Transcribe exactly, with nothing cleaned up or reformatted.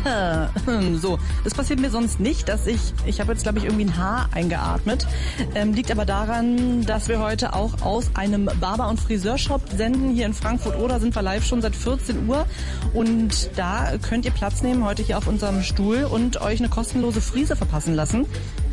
So, das passiert mir sonst nicht, dass ich, ich habe jetzt glaube ich irgendwie ein Haar eingeatmet, ähm, liegt aber daran, dass wir heute auch aus einem Barber- und Friseurshop senden. Hier in Frankfurt Oder sind wir live schon seit vierzehn Uhr und da könnt ihr Platz nehmen heute hier auf unserem Stuhl und euch eine kostenlose Frise verpassen lassen.